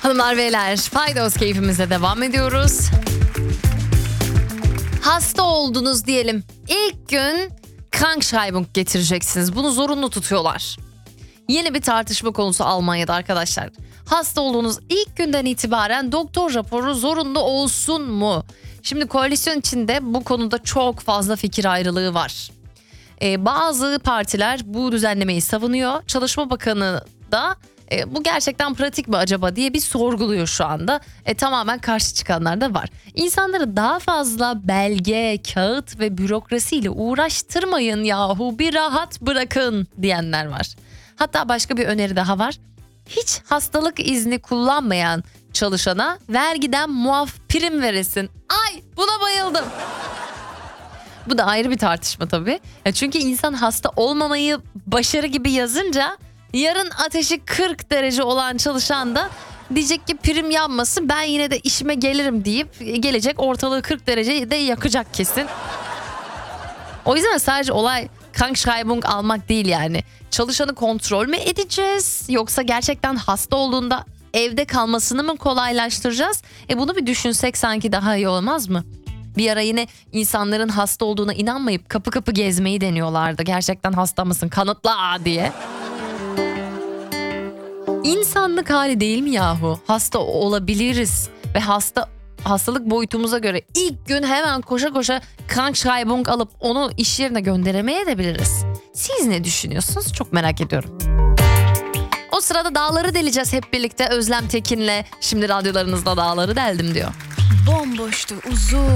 Hanımlar beyler, Faydos keyfimize devam ediyoruz. Hasta oldunuz diyelim. İlk gün Krankschreibung getireceksiniz. Bunu zorunlu tutuyorlar. Yeni bir tartışma konusu Almanya'da arkadaşlar. Hasta olduğunuz ilk günden itibaren doktor raporu zorunlu olsun mu? Şimdi koalisyon içinde bu konuda çok fazla fikir ayrılığı var. Bazı partiler bu düzenlemeyi savunuyor. Çalışma Bakanı da bu gerçekten pratik mi acaba diye bir sorguluyor şu anda. Tamamen karşı çıkanlar da var. İnsanları daha fazla belge, kağıt ve bürokrasiyle uğraştırmayın yahu, bir rahat bırakın diyenler var. Hatta başka bir öneri daha var. Hiç hastalık izni kullanmayan çalışana vergiden muaf prim verilsin. Ay, buna bayıldım. Bu da ayrı bir tartışma tabii. Çünkü insan hasta olmamayı başarı gibi yazınca yarın ateşi 40 derece olan çalışan da diyecek ki prim yanması, ben yine de işime gelirim deyip gelecek, ortalığı 40 derecede yakacak kesin. O yüzden sadece olay Krankschreibung almak değil yani. Çalışanı kontrol mü edeceğiz, yoksa gerçekten hasta olduğunda evde kalmasını mı kolaylaştıracağız? Bunu bir düşünsek sanki daha iyi olmaz mı? Bir ara yine insanların hasta olduğuna inanmayıp kapı kapı gezmeyi deniyorlardı. Gerçekten hasta mısın, kanıtla diye. İnsanlık hali değil mi yahu? Hasta olabiliriz ve hastalık boyutumuza göre ilk gün hemen koşa koşa Krankschreibung alıp onu iş yerine gönderemeyebiliriz. Siz ne düşünüyorsunuz? Çok merak ediyorum. O sırada dağları deleceğiz hep birlikte Özlem Tekin'le. Şimdi radyolarınızda dağları deldim diyor. Bomboştu uzun.